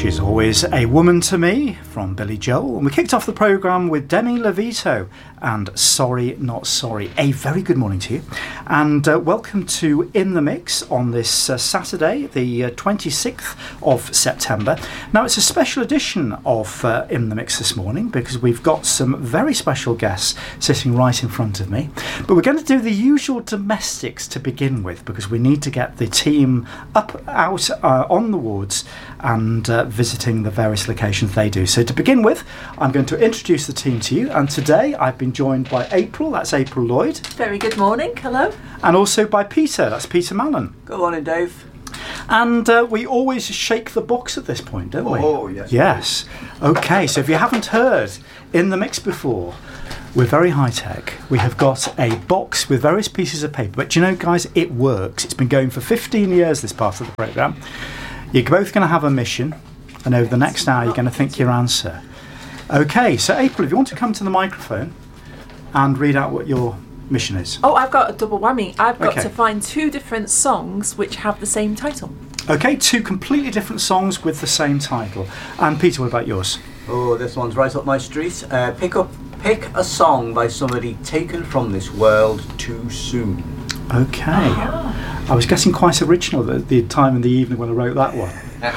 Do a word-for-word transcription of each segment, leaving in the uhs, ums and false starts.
She's always a woman to me, from Billy Joel. And we kicked off the programme with Demi Lovato and Sorry Not Sorry. A very good morning to you. And uh, welcome to In the Mix on this uh, Saturday, the uh, twenty-sixth of September. Now, it's a special edition of uh, In the Mix this morning because we've got some very special guests sitting right in front of me. But we're going to do the usual domestics to begin with because we need to get the team up, out uh, on the wards and uh, visiting the various locations they do. So to begin with, I'm going to introduce the team to you, and today I've been joined by April, that's April Lloyd. Very good morning, hello. And also by Peter, that's Peter Mallon. Good morning, Dave. And uh, we always shake the box at this point, don't we? Oh, yes. Yes. Okay, so if you haven't heard In the Mix before, we're very high-tech. We have got a box with various pieces of paper. But you know, guys, it works. It's been going for fifteen years, this part of the programme. You're both going to have a mission, and over the next hour you're going to think your answer. Okay, so April, if you want to come to the microphone and read out what your mission is. Oh, I've got a double whammy. I've got Okay. to find two different songs which have the same title. Okay, two completely different songs with the same title. And Peter, what about yours? Oh, this one's right up my street. Uh, pick up, pick a song by somebody taken from this world too soon. Okay. I was getting quite original at the time in the evening when I wrote that one.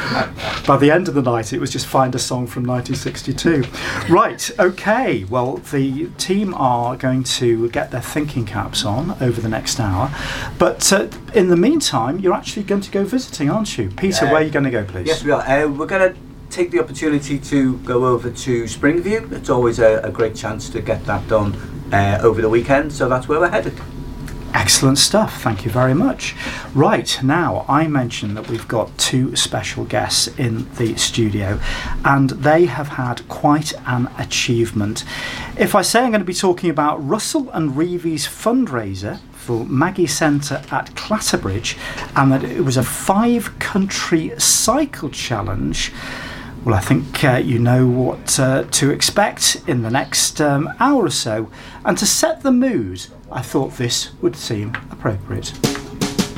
By the end of the night, it was just find a song from nineteen sixty-two. Right, okay. Well, the team are going to get their thinking caps on over the next hour. But uh, in the meantime, you're actually going to go visiting, aren't you? Peter, Uh, where are you going to go, please? Yes, we are. Uh, we're going to take the opportunity to go over to Springview. It's always a, a great chance to get that done uh, over the weekend, so that's where we're headed. Excellent stuff, thank you very much. Right, now I mentioned that we've got two special guests in the studio and they have had quite an achievement. If I say I'm going to be talking about Russell and Reevy's fundraiser for Maggie Centre at Clatterbridge and that it was a five country cycle challenge, well, I think uh, you know what uh, to expect in the next um, hour or so. And to set the mood, I thought this would seem appropriate.